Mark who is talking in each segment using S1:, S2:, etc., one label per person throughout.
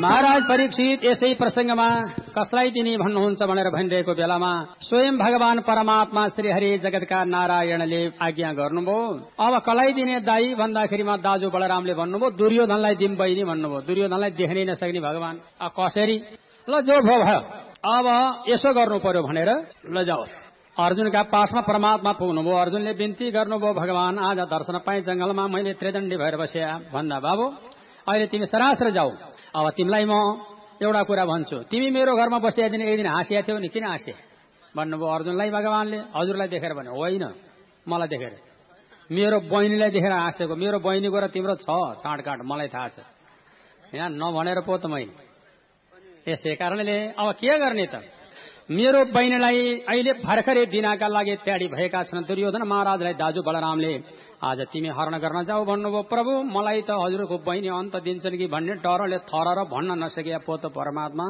S1: महाराज परीक्षित यसै प्रसंगमा कसलाई तिनी भन्नुहुन्छ भनेर भनिरहेको बेलामा स्वयं भगवान परमात्मा श्री हरि जगतका नारायणले आज्ञा गर्नुभयो। अब कसलाई दिने दाई भन्दाखेरिमा दाजु बलरामले भन्नुभयो दुर्योधनलाई दिम बहिनी भन्नुभयो। दुर्योधनलाई देख्नै नसक्ने भगवान कसरी ल जो भयो अब यसो गर्नु पर्यो भनेर ल जाओ। अर्जुनका पासमा परमात्मा पुग्नुभयो। अर्जुनले बिन्ती गर्नुभयो भगवान आज दर्शन पाए जंगलमा मैले त्रिदण्डी भएर बसे भन्दा बाबु अहिले तिमी सरासर जाऊ। अब तिमीलाई म एउटा कुरा भन्छु तिमी मेरो घरमा बसिया दिन एक दिन हाँसिया थियौ नि किन हाँसे भन्नुभयो अर्जुनलाई भगवानले। हजुरलाई देखेर भने होइन मलाई देखेर मेरो बहिनीलाई देखेर हाँसेको। मेरो बहिनीको र तिम्रो छ छाँडकाँड मलाई थाहा छ यहाँ नभनेर पो त मैले। यसै कारणले अब के गर्ने त मेरो बहिनीलाई अहिले भर्खरै दिनका लागि तयारी भएका छन् दुर्योधन महाराजलाई दाजु बलरामले आज तिमी हरण गर्न जाऊ भन्नुभयो। प्रभु मलाई त हजुरको बहिनी अन्त दिन्छन् कि भन्ने डरले थर भन्न नसके पो त परमात्मा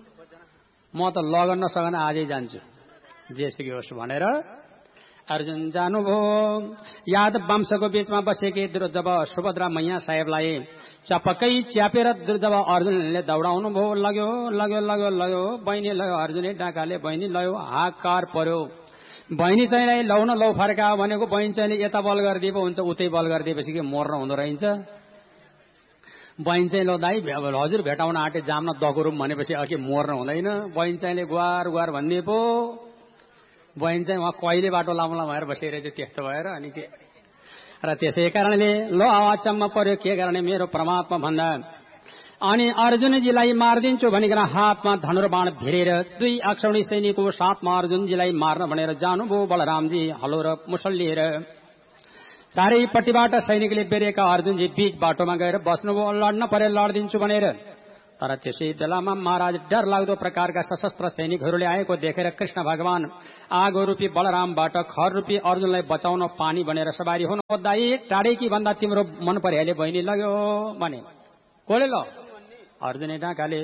S1: म त लगन नसकन आजै जान्छु जेसुकै होस् भनेर अर्जुन जानुभयो। यादव वंशको बीचमा बसेकी जब सुभद्रा मैया साहेबलाई चपक्कै च्यापेर जब अर्जुनले दौडाउनु भयो लग्यो लग्यो लग्यो लग्यो बहिनी लग्यो अर्जुनले डाकाले बहिनी लग्यो हाकार पर्यो। बहिनी चाहिँ लौन लौ फर्का भनेको बहिनी चाहिँ यता बल गरिदिए पो हुन्छ उतै बल गरिदिएपछि के मर्न हुँदो रहेछ। बहिनी चाहिँ ल दाई हजुर भेटाउन आँटे जाम्न दगुरुम भनेपछि अघि मर्न हुँदैन। बहिनी चाहिँ गुहार गुहार भन्ने पो बहिनी चाहिँ उहाँ कहिले बाटो लाउँला भएर बसिरहेछ त्यस्तो भएर अनि के र त्यसै कारणले लो अचम्म पर्यो के गर्ने मेरो परमात्मा भन्दा अनि अर्जुनजीलाई मारिदिन्छु भनिकन हातमा धनुर्बाण भिरेर 2 अक्षौणी सैनिकको साथमा अर्जुनजीलाई मार्न भनेर जानुभयो बलरामजी हलो र मुसल लिएर। चारैपट्टिबाट सैनिकले बेरेका अर्जुनजी बीच बाटोमा गएर बस्नुभयो लड्न परे लड्दिन्छु भनेर। तर त्यसै बेलामा महाराज डर लाग्दो प्रकारका सशस्त्र सैनिकहरूले आएको देखेर कृष्ण भगवान आगो रूपी बलरामबाट खर रूपी अर्जुनलाई बचाउन पानी बनेर सवारी हुनु दाई टाढेकी भन्दा तिम्रो मन परिहाल्यो बहिनी लग्यो भने कोले ल अर्जुनले डाकाले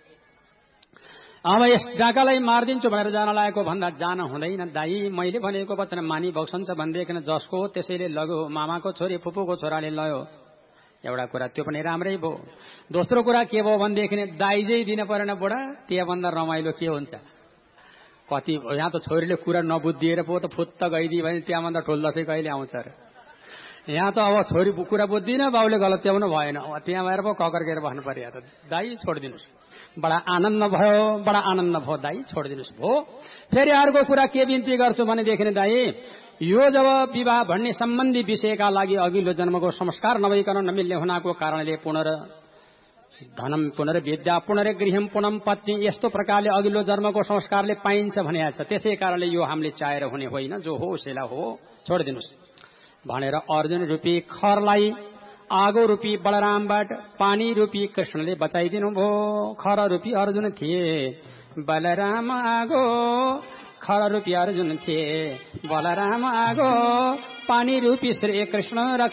S1: अब यस डाकालाई मारिदिन्छु भनेर जान लागेको भन्दा जान हुँदैन दाई मैले भनेको वचन मानी बक्सन्छ भन्दैकिन जसको त्यसैले लग्यो मामाको छोरी फुपूको छोराले लग्यो एउटा कुरा त्यो पनि राम्रै भयो। दोस्रो कुरा के भयो भनेदेखि दाइजै दिन परेन बुढा त्यहाँभन्दा रमाइलो के हुन्छ। कति यहाँ त छोरीले कुरा नबुझिदिएर पो त फुत्त गइदियो भने त्यहाँभन्दा ठुलो दसैँ कहिले आउँछ र। यहाँ त अब छोरी कुरा बुझ्दिन बाउले गलत त्याउनु भएन त्यहाँ भएर पो ककर्केर भन्नु पर्यो त दाई छोडिदिनुहोस्। बडा आनन्द भयो दाई छोडिदिनुहोस् भयो। फेरि अर्को कुरा के बिन्ती गर्छु भनेदेखि दाई यो जब विवाह भन्ने सम्बन्धी विषयका लागि अघिल्लो जन्मको संस्कार नभइकन नमिल्ने हुनाको कारणले पुनर्धनम पुनर्विद्या पुनर्गृहम पुनम पत्नी यस्तो प्रकारले अघिल्लो जन्मको संस्कारले पाइन्छ भनेको छ। त्यसै कारणले यो हामीले चाहेर हुने होइन जो हो सेला हो छोडिदिनुहोस् भनेर अर्जुन रूपी खरलाई आगो रूपी बलरामबाट पानी रूपी कृष्णले बचाइदिनु भयो। खर रूपी अर्जुन थिए बलराम आगो खर रूपी अर्जुन थिए बलराम आगो पानी रूपी श्री कृष्ण